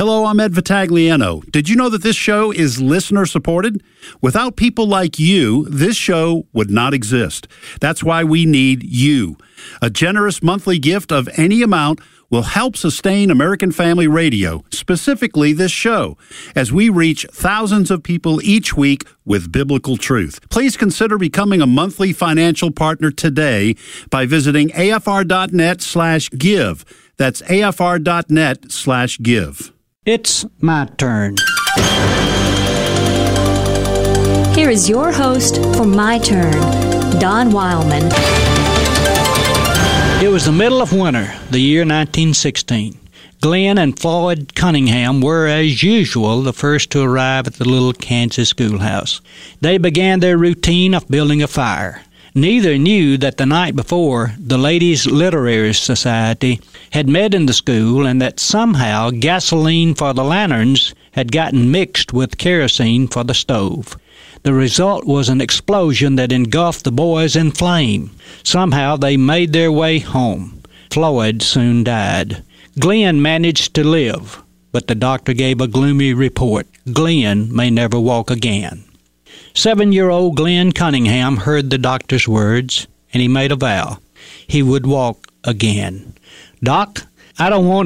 Hello, I'm Ed Vitagliano. Did you know that this show is listener-supported? Without people like you, this show would not exist. That's why we need you. A generous monthly gift of any amount will help sustain American Family Radio, specifically this show, as we reach thousands of people each week with biblical truth. Please consider becoming a monthly financial partner today by visiting afr.net/give. That's afr.net/give. It's my turn. Here is your host for My Turn, Don Wildman. It was the middle of winter, the year 1916. Glenn and Floyd Cunningham were, as usual, the first to arrive at the little Kansas schoolhouse. They began their routine of building a fire. Neither knew that the night before, the Ladies' Literary Society had met in the school and that somehow gasoline for the lanterns had gotten mixed with kerosene for the stove. The result was an explosion that engulfed the boys in flame. Somehow they made their way home. Floyd soon died. Glenn managed to live, but the doctor gave a gloomy report. Glenn may never walk again. 7-year-old Glenn Cunningham heard the doctor's words, and he made a vow. He would walk again. "Doc, I don't want